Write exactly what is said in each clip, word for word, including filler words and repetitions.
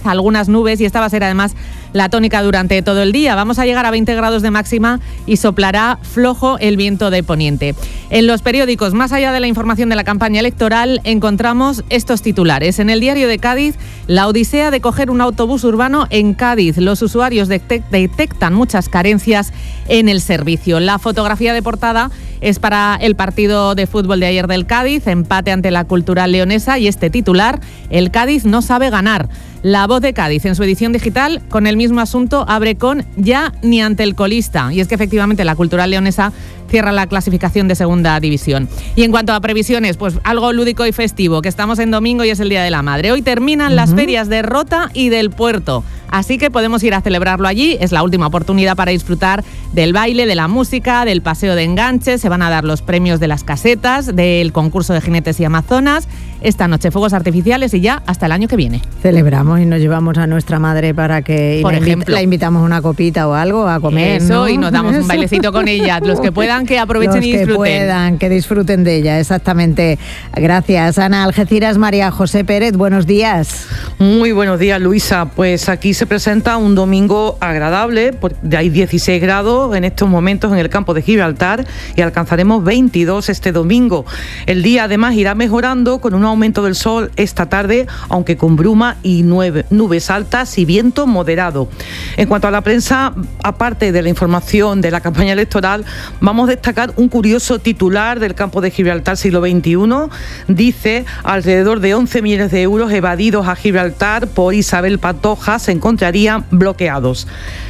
algunas nubes y esta va a ser además la tónica durante todo el día. Vamos a llegar a veinte grados de máxima y soplará flojo el viento de poniente. En los periódicos, más allá de la información de la campaña electoral, encontramos estos titulares. En el Diario de Cádiz, la odisea de coger un autobús urbano en Cádiz. Los usuarios detectan muchas carencias en el servicio. La fotografía de portada es para el partido de fútbol de ayer del Cádiz, empate ante la Cultural Leonesa, y este titular: el Cádiz no sabe ganar. La Voz de Cádiz, en su edición digital, con el mismo asunto, abre con "ya ni ante el colista". Y es que efectivamente la Cultural Leonesa cierra la clasificación de segunda división. Y en cuanto a previsiones, pues algo lúdico y festivo, que estamos en domingo y es el Día de la Madre. Hoy terminan uh-huh. las ferias de Rota y del Puerto, así que podemos ir a celebrarlo allí. Es la última oportunidad para disfrutar del baile, de la música, del paseo de enganche. Se van a dar los premios de las casetas, del concurso de jinetes y amazonas. Esta noche fuegos artificiales y ya hasta el año que viene. Celebramos y nos llevamos a nuestra madre para que Por la, ejemplo, la invitamos a una copita o algo a comer. Eso, ¿no? y nos damos un bailecito con ella. Los que puedan, que aprovechen Los y que disfruten. puedan, que disfruten de ella, exactamente. Gracias, Ana. Algeciras, María José Pérez, buenos días. Muy buenos días, Luisa. Pues aquí se presenta un domingo agradable, porque hay dieciséis grados en estos momentos en el campo de Gibraltar y alcanzaremos veintidós este domingo. El día además irá mejorando con un aumento del sol esta tarde, aunque con bruma y nueve, nubes altas y viento moderado. En cuanto a la prensa, aparte de la información de la campaña electoral, vamos a destacar un curioso titular del campo de Gibraltar siglo veintiuno. Dice: alrededor de once millones de euros evadidos a Gibraltar por Isabel Pantoja se encontrarían bloqueados.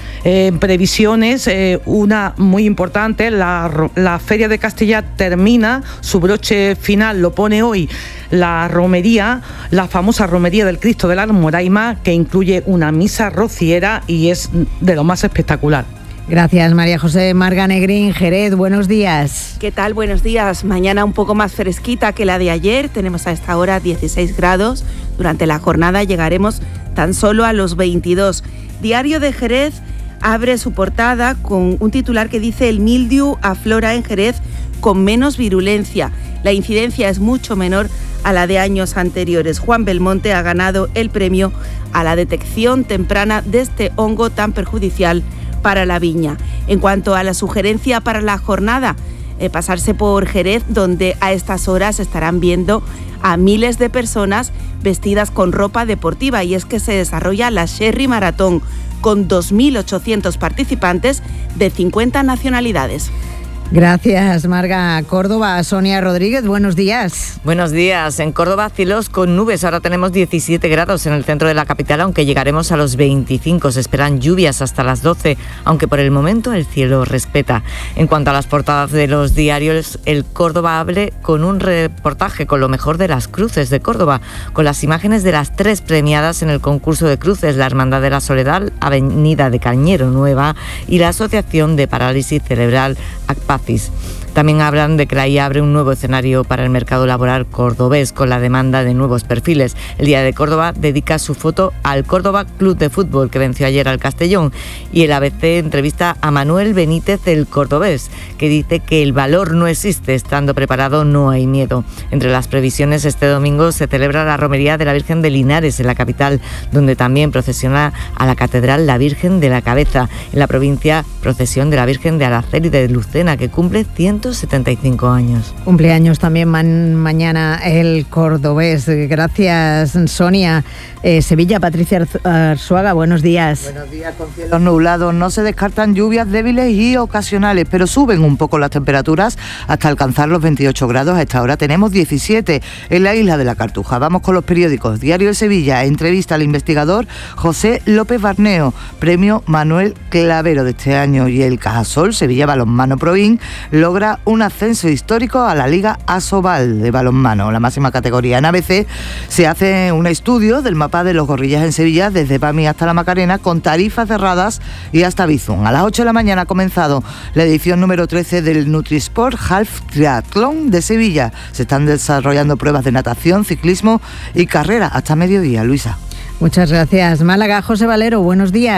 En eh, previsiones, eh, una muy importante, la, la Feria de Castilla termina, su broche final lo pone hoy la romería, la famosa romería del Cristo de la Almoraima, que incluye una misa rociera y es de lo más espectacular. Gracias, María José. Marga Negrín, Jerez, buenos días. ¿Qué tal? Buenos días. Mañana un poco más fresquita que la de ayer. Tenemos a esta hora dieciséis grados. Durante la jornada llegaremos tan solo a los veintidós. Diario de Jerez abre su portada con un titular que dice: el mildiu aflora en Jerez con menos virulencia. La incidencia es mucho menor a la de años anteriores. Juan Belmonte ha ganado el premio a la detección temprana de este hongo tan perjudicial para la viña. En cuanto a la sugerencia para la jornada, eh, pasarse por Jerez, donde a estas horas estarán viendo a miles de personas vestidas con ropa deportiva, y es que se desarrolla la Sherry Maratón con dos mil ochocientos participantes de cincuenta nacionalidades. Gracias, Marga. Córdoba, Sonia Rodríguez, buenos días. Buenos días. En Córdoba, cielos con nubes. Ahora tenemos diecisiete grados en el centro de la capital, aunque llegaremos a los veinticinco. Se esperan lluvias hasta las doce, aunque por el momento el cielo respeta. En cuanto a las portadas de los diarios, el Córdoba abre con un reportaje con lo mejor de las cruces de Córdoba, con las imágenes de las tres premiadas en el concurso de cruces: la Hermandad de la Soledad, Avenida de Cañero Nueva y la Asociación de Parálisis Cerebral ACPACIS. También hablan de que la I A abre un nuevo escenario para el mercado laboral cordobés con la demanda de nuevos perfiles. El Día de Córdoba dedica su foto al Córdoba Club de Fútbol, que venció ayer al Castellón, y el A B C entrevista a Manuel Benítez, el cordobés, que dice que el valor no existe, estando preparado no hay miedo. Entre las previsiones, este domingo se celebra la romería de la Virgen de Linares en la capital, donde también procesiona a la Catedral la Virgen de la Cabeza. En la provincia, procesión de la Virgen de Araceli de Lucena, que cumple ciento setenta y cinco años. Cumpleaños también man, mañana el cordobés. Gracias, Sonia. Eh, Sevilla, Patricia Arzuaga, buenos días. Buenos días. Con cielos nublados, no se descartan lluvias débiles y ocasionales, pero suben un poco las temperaturas hasta alcanzar los veintiocho grados. A esta hora tenemos diecisiete en la isla de la Cartuja. Vamos con los periódicos. Diario de Sevilla, entrevista al investigador José López Barneo, premio Manuel Clavero de este año, y el Cajasol Sevilla Balonmano Proin logra un ascenso histórico a la Liga Asobal de balonmano, la máxima categoría. En A B C se hace un estudio del mapa de los gorrillas en Sevilla, desde Pami hasta la Macarena, con tarifas cerradas y hasta Bizum. A las ocho de la mañana ha comenzado la edición número trece del Nutrisport Half Triathlon de Sevilla. Se están desarrollando pruebas de natación, ciclismo y carrera hasta mediodía. Luisa. Muchas gracias. Málaga, José Valero, buenos días.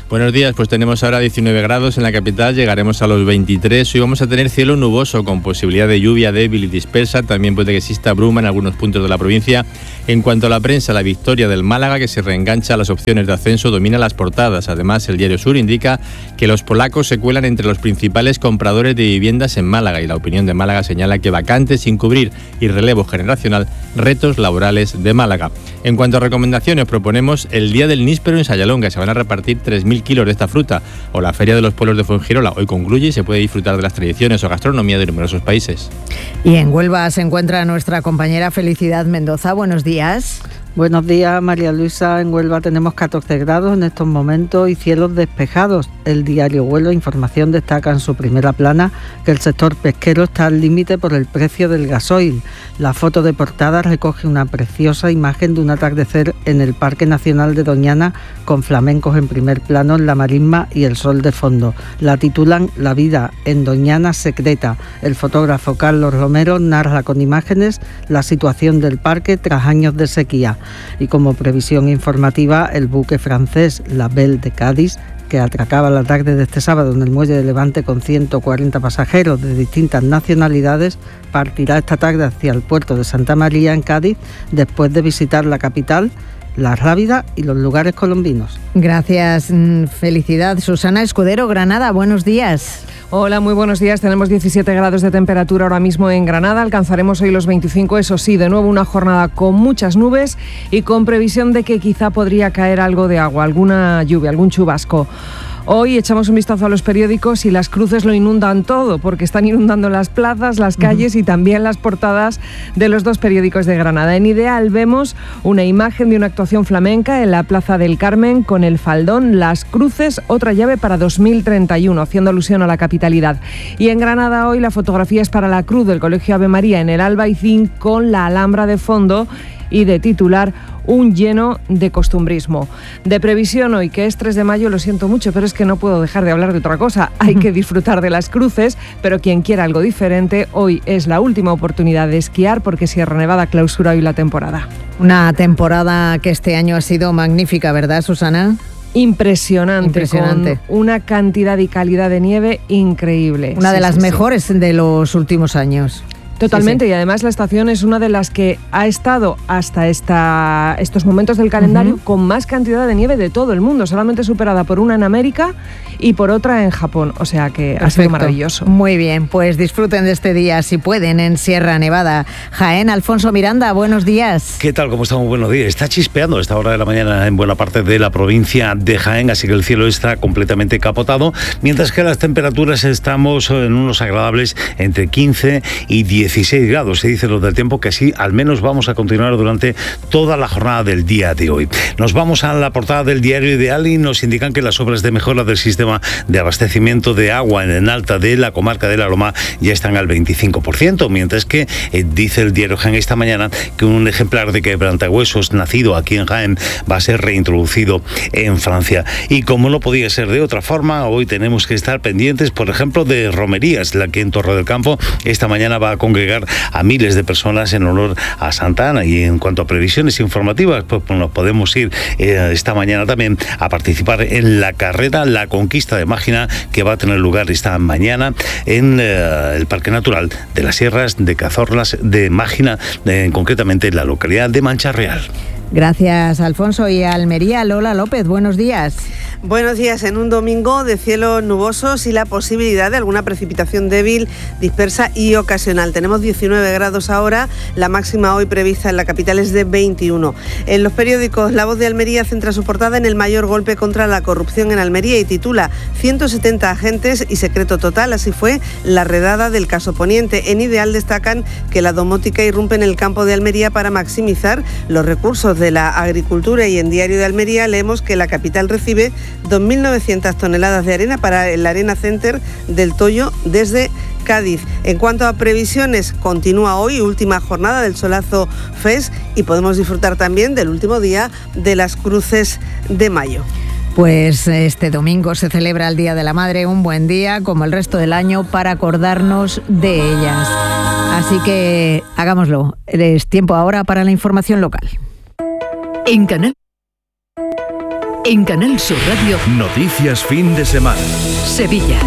Buenos días, pues tenemos ahora diecinueve grados en la capital, llegaremos a los veintitrés. Hoy vamos a tener cielo nuboso con posibilidad de lluvia débil y dispersa. También puede que exista bruma en algunos puntos de la provincia. En cuanto a la prensa, la victoria del Málaga, que se reengancha a las opciones de ascenso, domina las portadas. Además, el Diario Sur indica que los polacos se cuelan entre los principales compradores de viviendas en Málaga, y la Opinión de Málaga señala que vacantes sin cubrir y relevo generacional, retos laborales de Málaga. En cuanto a recomendaciones, proponemos el Día del Níspero en Sayalonga. Se van a repartir tres mil kilos de esta fruta, o la Feria de los Pueblos de Fuengirola. Hoy concluye y se puede disfrutar de las tradiciones o gastronomía de numerosos países. Y en Huelva se encuentra nuestra compañera Felicidad Mendoza. Buenos días. Buenos días, María Luisa. En Huelva tenemos catorce grados en estos momentos y cielos despejados. El diario Huelva Información destaca en su primera plana que el sector pesquero está al límite por el precio del gasoil. La foto de portada recoge una preciosa imagen de un atardecer en el Parque Nacional de Doñana, con flamencos en primer plano en la marisma y el sol de fondo. La titulan La vida en Doñana secreta. El fotógrafo Carlos Romero narra con imágenes la situación del parque tras años de sequía. Y como previsión informativa, el buque francés La Belle de Cádiz, que atracaba la tarde de este sábado en el muelle de Levante con ciento cuarenta pasajeros de distintas nacionalidades, partirá esta tarde hacia el puerto de Santa María en Cádiz, después de visitar la capital, La Rábida y los lugares colombinos. Gracias, Felicidad. Susana Escudero, Granada, buenos días. Hola, muy buenos días. Tenemos diecisiete grados de temperatura ahora mismo en Granada. Alcanzaremos hoy los veinticinco, eso sí, de nuevo una jornada con muchas nubes y con previsión de que quizá podría caer algo de agua, alguna lluvia, algún chubasco. Hoy echamos un vistazo a los periódicos y las cruces lo inundan todo, porque están inundando las plazas, las calles uh-huh. y también las portadas de los dos periódicos de Granada. En Ideal vemos una imagen de una actuación flamenca en la Plaza del Carmen con el faldón Las Cruces, otra llave para dos mil treinta y uno, haciendo alusión a la capitalidad. Y en Granada hoy la fotografía es para la cruz del Colegio Ave María en el Albaicín, con la Alhambra de fondo y de titular un lleno de costumbrismo. De previsión hoy, que es tres de mayo, lo siento mucho, pero es que no puedo dejar de hablar de otra cosa. Hay que disfrutar de las cruces, pero quien quiera algo diferente, hoy es la última oportunidad de esquiar, porque Sierra Nevada clausura hoy la temporada. Una temporada que este año ha sido magnífica, ¿verdad, Susana? Impresionante, Impresionante, con una cantidad y calidad de nieve increíble. Una sí, de las sí, mejores sí. de los últimos años. Totalmente, sí, sí. Y además la estación es una de las que ha estado hasta esta, estos momentos del calendario uh-huh. con más cantidad de nieve de todo el mundo, solamente superada por una en América y por otra en Japón, o sea que Perfecto. Ha sido maravilloso. Muy bien, pues disfruten de este día si pueden en Sierra Nevada. Jaén, Alfonso Miranda, buenos días. ¿Qué tal? ¿Cómo estamos? Buenos días. Está chispeando a esta hora de la mañana en buena parte de la provincia de Jaén, así que el cielo está completamente capotado, mientras que las temperaturas estamos en unos agradables entre quince y dieciséis grados. Se dice los del tiempo que así al menos vamos a continuar durante toda la jornada del día de hoy. Nos vamos a la portada del diario Ideal y nos indican que las obras de mejora del sistema de abastecimiento de agua en el Alta de la comarca de La Loma ya están al veinticinco por ciento, mientras que eh, dice el diario Jaén esta mañana que un ejemplar de quebrantahuesos nacido aquí en Jaén va a ser reintroducido en Francia. Y como no podía ser de otra forma, hoy tenemos que estar pendientes, por ejemplo, de romerías, la que en Torre del Campo esta mañana va a congregar a miles de personas en honor a Santa Ana. Y en cuanto a previsiones informativas, pues nos podemos ir eh, esta mañana también a participar en la carrera La Conquista de Mágina, que va a tener lugar esta mañana en eh, el Parque Natural de las Sierras de Cazorlas de Mágina, eh, concretamente en la localidad de Mancha Real. Gracias, Alfonso. Y Almería, Lola López, buenos días. Buenos días. En un domingo de cielos nubosos y la posibilidad de alguna precipitación débil, dispersa y ocasional. Tenemos diecinueve grados ahora, la máxima hoy prevista en la capital es de veintiuno. En los periódicos, La Voz de Almería centra su portada en el mayor golpe contra la corrupción en Almería y titula ciento setenta agentes y secreto total, así fue la redada del caso Poniente. En Ideal destacan que la domótica irrumpe en el campo de Almería para maximizar los recursos de la agricultura, y en Diario de Almería leemos que la capital recibe dos mil novecientas toneladas de arena para el Arena Center del Toyo desde Cádiz. En cuanto a previsiones, continúa hoy, última jornada del Solazo Fest, y podemos disfrutar también del último día de las cruces de mayo. Pues este domingo se celebra el Día de la Madre, un buen día, como el resto del año, para acordarnos de ellas. Así que hagámoslo. Es tiempo ahora para la información local. En Canal En Canal Sur Radio, Noticias Fin de Semana. Sevilla.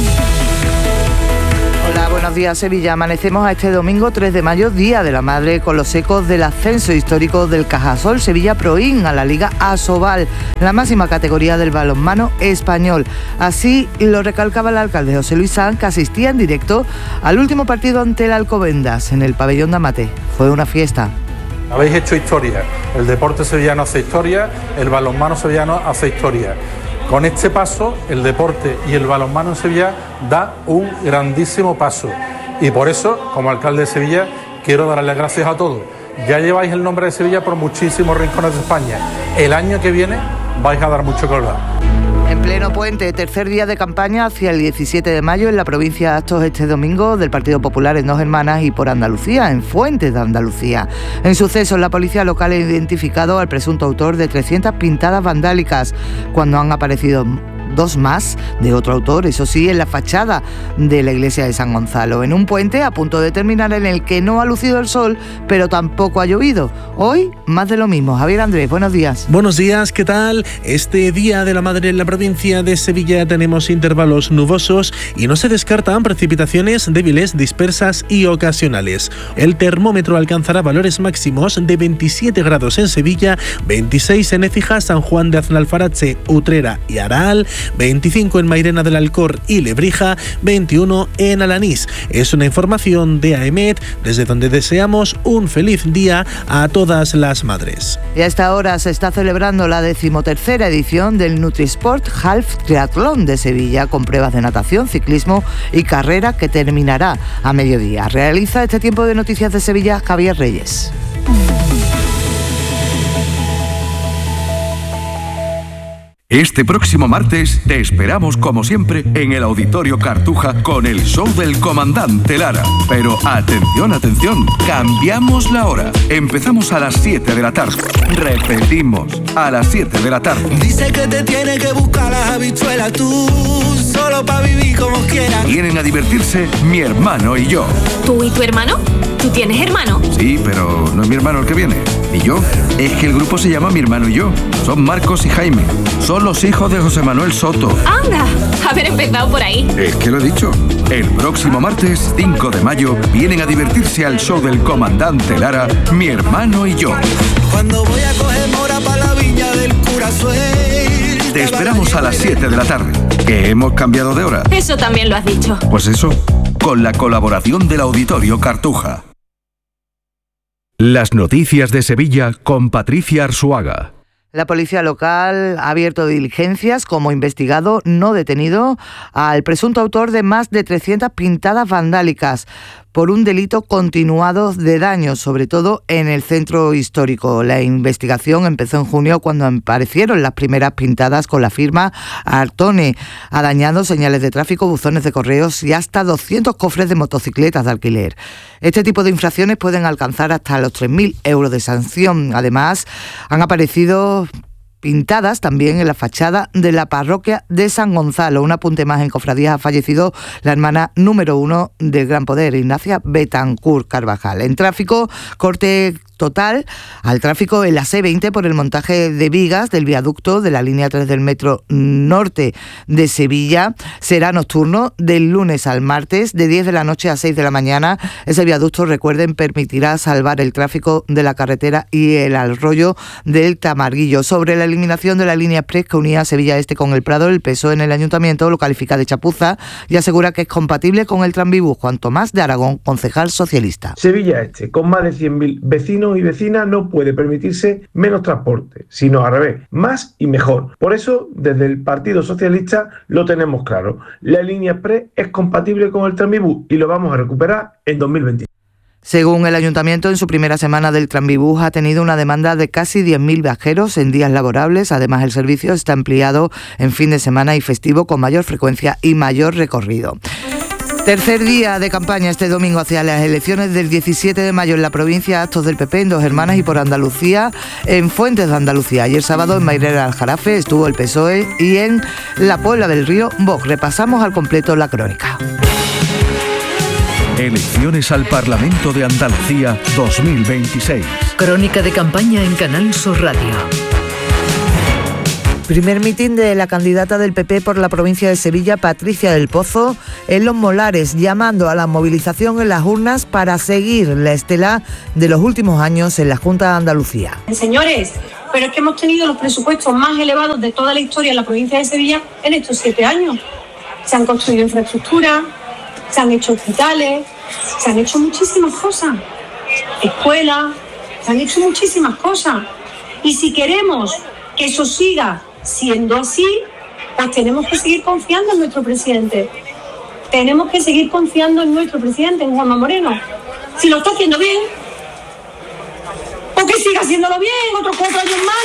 Hola, buenos días Sevilla. Amanecemos a este domingo tres de mayo, Día de la Madre, con los ecos del ascenso histórico del Cajasol Sevilla Proin a la Liga Asobal, la máxima categoría del balonmano español. Así lo recalcaba el alcalde José Luis Sanz, que asistía en directo al último partido ante el Alcobendas en el pabellón de Amate. Fue una fiesta. Habéis hecho historia, el deporte sevillano hace historia, el balonmano sevillano hace historia. Con este paso, el deporte y el balonmano en Sevilla da un grandísimo paso. Y por eso, como alcalde de Sevilla, quiero darles las gracias a todos. Ya lleváis el nombre de Sevilla por muchísimos rincones de España. El año que viene vais a dar mucho que hablar. En pleno puente, tercer día de campaña hacia el diecisiete de mayo en la provincia de Actos este domingo del Partido Popular en Dos Hermanas y por Andalucía, en Fuentes de Andalucía. En sucesos, la policía local ha identificado al presunto autor de trescientas pintadas vandálicas, cuando han aparecido dos más de otro autor, eso sí, en la fachada de la iglesia de San Gonzalo, en un puente a punto de terminar en el que no ha lucido el sol, pero tampoco ha llovido. Hoy, más de lo mismo. Javier Andrés, buenos días. Buenos días, ¿qué tal? Este Día de la Madre en la provincia de Sevilla tenemos intervalos nubosos y no se descartan precipitaciones débiles, dispersas y ocasionales. El termómetro alcanzará valores máximos de veintisiete grados en Sevilla, veintiséis en Écija, San Juan de Aznalfarache, Utrera y Aral, veinticinco en Mairena del Alcor y Lebrija, veintiuno en Alanís. Es una información de AEMET, desde donde deseamos un feliz día a todas las madres. Y a esta hora se está celebrando la decimotercera edición del Nutrisport Half Triatlón de Sevilla, con pruebas de natación, ciclismo y carrera, que terminará a mediodía. Realiza este tiempo de noticias de Sevilla Javier Reyes. Este próximo martes te esperamos como siempre en el Auditorio Cartuja con el show del Comandante Lara. Pero atención, atención, cambiamos la hora. Empezamos a las siete de la tarde. Repetimos, a las siete de la tarde. Dice que te tiene que buscar las habichuelas tú, solo para vivir como quieras. Vienen a divertirse mi hermano y yo. ¿Tú y tu hermano? ¿Tú tienes hermano? Sí, pero no es mi hermano el que viene. ¿Y yo? Es que el grupo se llama Mi Hermano y Yo. Son Marcos y Jaime. Son los hijos de José Manuel Soto. ¡Anda! Haber empezado por ahí. Es que lo he dicho. El próximo martes cinco de mayo vienen a divertirse al show del Comandante Lara, Mi Hermano y Yo. Cuando voy a coger mora para la viña del cura suelta. Te esperamos a las siete de la tarde. ¿Que hemos cambiado de hora? Eso también lo has dicho. Pues eso, con la colaboración del Auditorio Cartuja. Las noticias de Sevilla con Patricia Arzuaga. La policía local ha abierto diligencias como investigado no detenido al presunto autor de más de trescientas pintadas vandálicas por un delito continuado de daños, sobre todo en el centro histórico. La investigación empezó en junio, cuando aparecieron las primeras pintadas con la firma Artone. Ha dañado señales de tráfico, buzones de correos y hasta doscientos cofres de motocicletas de alquiler. Este tipo de infracciones pueden alcanzar hasta los tres mil euros de sanción. Además, han aparecido pintadas también en la fachada de la parroquia de San Gonzalo. Un apunte más: en cofradías ha fallecido la hermana número uno del Gran Poder, Ignacia Betancourt Carvajal. En tráfico, corte total al tráfico en la C veinte por el montaje de vigas del viaducto de la línea tres del metro norte de Sevilla. Será nocturno del lunes al martes, de diez de la noche a seis de la mañana. Ese viaducto, recuerden, permitirá salvar el tráfico de la carretera y el arroyo del Tamarguillo. Sobre la eliminación de la línea express que unía Sevilla Este con el Prado, el P S O E en el Ayuntamiento lo califica de chapuza y asegura que es compatible con el tranvibús. Juan Tomás de Aragón, concejal socialista. Sevilla Este, con más de cien mil vecinos y vecinas, no puede permitirse menos transporte, sino al revés, más y mejor. Por eso, desde el Partido Socialista lo tenemos claro. La línea express es compatible con el tranvibús y lo vamos a recuperar en dos mil veintiséis. Según el Ayuntamiento, en su primera semana del tranvibús ha tenido una demanda de casi diez mil viajeros en días laborables. Además, el servicio está ampliado en fin de semana y festivo, con mayor frecuencia y mayor recorrido. Tercer día de campaña este domingo hacia las elecciones del diecisiete de mayo en la provincia. Actos del P P en Dos Hermanas y por Andalucía, en Fuentes de Andalucía. Ayer sábado en Mairena del Aljarafe estuvo el P S O E y en la Puebla del Río, Vox. Repasamos al completo la crónica. Elecciones al Parlamento de Andalucía dos mil veintiséis. Crónica de campaña en Canal Sur Radio. Primer mitin de la candidata del P P por la provincia de Sevilla, Patricia del Pozo, en Los Molares, llamando a la movilización en las urnas para seguir la estela de los últimos años en la Junta de Andalucía. Señores, pero es que hemos tenido los presupuestos más elevados de toda la historia en la provincia de Sevilla en estos siete años. Se han construido infraestructuras, se han hecho hospitales, se han hecho muchísimas cosas, escuelas, se han hecho muchísimas cosas. Y si queremos que eso siga siendo así, pues tenemos que seguir confiando en nuestro presidente. Tenemos que seguir confiando en nuestro presidente, en Juanma Moreno. Si lo está haciendo bien, pues que siga haciéndolo bien, otros cuatro años más,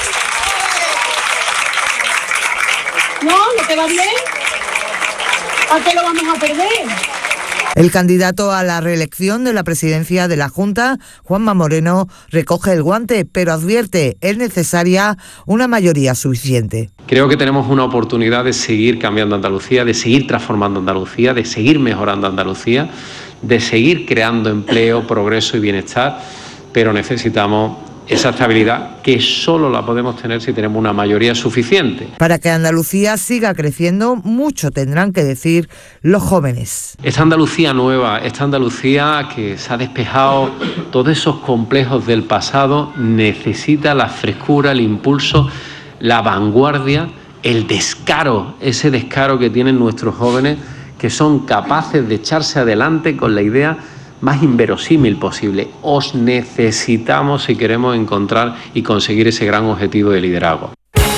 ¿no? ¿No? ¿No te va bien? ¿A qué lo vamos a perder? El candidato a la reelección de la presidencia de la Junta, Juanma Moreno, recoge el guante, pero advierte, es necesaria una mayoría suficiente. Creo que tenemos una oportunidad de seguir cambiando Andalucía, de seguir transformando Andalucía, de seguir mejorando Andalucía, de seguir creando empleo, progreso y bienestar, pero necesitamos esa estabilidad que solo la podemos tener si tenemos una mayoría suficiente. Para que Andalucía siga creciendo, mucho tendrán que decir los jóvenes. Esta Andalucía nueva, esta Andalucía que se ha despejado todos esos complejos del pasado, necesita la frescura, el impulso, la vanguardia, el descaro, ese descaro que tienen nuestros jóvenes, que son capaces de echarse adelante con la idea más inverosímil posible. Os necesitamos si queremos encontrar y conseguir ese gran objetivo de liderazgo.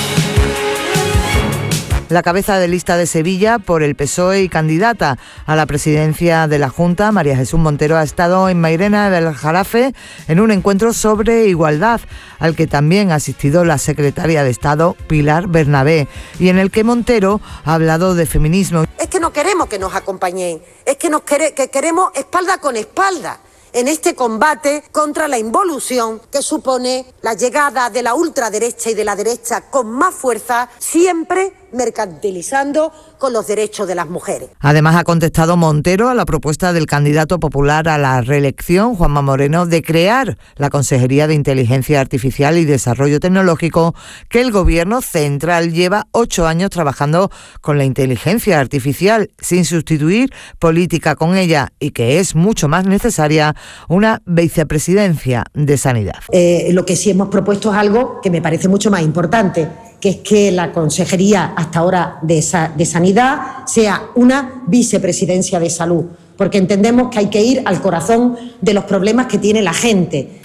La cabeza de lista de Sevilla por el P S O E y candidata a la presidencia de la Junta, María Jesús Montero, ha estado en Mairena del Aljarafe en un encuentro sobre igualdad, al que también ha asistido la secretaria de Estado, Pilar Bernabé, y en el que Montero ha hablado de feminismo. Es que no queremos que nos acompañen, es que, nos quere, que queremos espalda con espalda en este combate contra la involución que supone la llegada de la ultraderecha y de la derecha con más fuerza, siempre mercantilizando con los derechos de las mujeres. Además, ha contestado Montero a la propuesta del candidato popular a la reelección, Juanma Moreno, de crear la Consejería de Inteligencia Artificial y Desarrollo Tecnológico, que el Gobierno central lleva ocho años trabajando con la inteligencia artificial, sin sustituir política con ella, y que es mucho más necesaria una vicepresidencia de Sanidad. Eh, lo que sí hemos propuesto es algo que me parece mucho más importante, que es que la Consejería hasta ahora de, esa, de Sanidad sea una vicepresidencia de Salud, porque entendemos que hay que ir al corazón de los problemas que tiene la gente.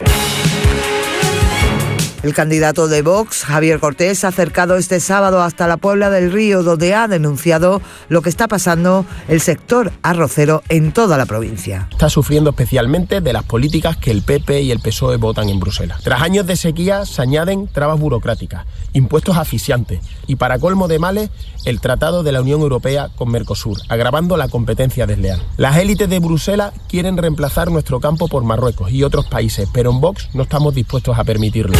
El candidato de Vox, Javier Cortés, se ha acercado este sábado hasta la Puebla del Río, donde ha denunciado lo que está pasando el sector arrocero en toda la provincia. Está sufriendo especialmente de las políticas que el P P y el P S O E votan en Bruselas. Tras años de sequía se añaden trabas burocráticas, impuestos asfixiantes y, para colmo de males, el Tratado de la Unión Europea con Mercosur, agravando la competencia desleal. Las élites de Bruselas quieren reemplazar nuestro campo por Marruecos y otros países, pero en Vox no estamos dispuestos a permitirlo.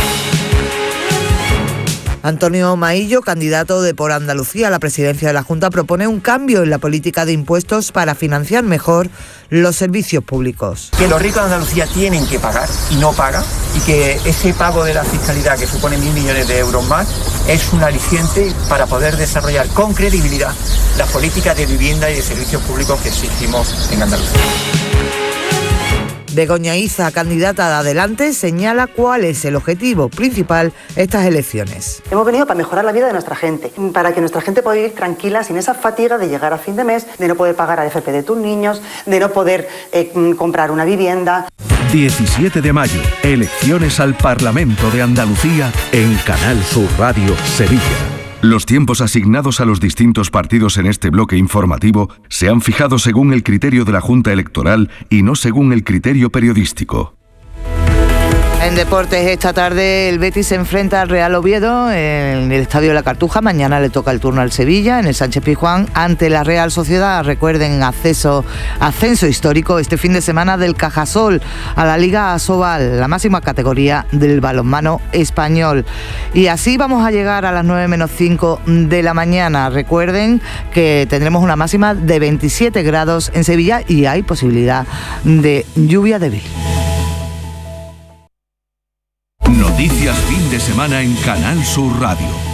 Antonio Maillo, candidato de Por Andalucía a la presidencia de la Junta, propone un cambio en la política de impuestos para financiar mejor los servicios públicos. Que los ricos de Andalucía tienen que pagar y no pagan, y que ese pago de la fiscalidad, que supone mil millones de euros más, es un aliciente para poder desarrollar con credibilidad las políticas de vivienda y de servicios públicos que exigimos en Andalucía. Begoña Iza, candidata de Adelante, señala cuál es el objetivo principal de estas elecciones. Hemos venido para mejorar la vida de nuestra gente, para que nuestra gente pueda vivir tranquila, sin esa fatiga de llegar a fin de mes, de no poder pagar a F P de tus niños, de no poder eh, comprar una vivienda. diecisiete de mayo, elecciones al Parlamento de Andalucía en Canal Sur Radio Sevilla. Los tiempos asignados a los distintos partidos en este bloque informativo se han fijado según el criterio de la Junta Electoral y no según el criterio periodístico. En deportes, esta tarde el Betis se enfrenta al Real Oviedo en el Estadio de la Cartuja. Mañana le toca el turno al Sevilla en el Sánchez Pizjuán ante la Real Sociedad. Recuerden, acceso, ascenso histórico este fin de semana del Cajasol a la Liga Asobal, la máxima categoría del balonmano español. Y así vamos a llegar a las nueve menos cinco de la mañana. Recuerden que tendremos una máxima de veintisiete grados en Sevilla y hay posibilidad de lluvia débil. Noticias fin de semana en Canal Sur Radio.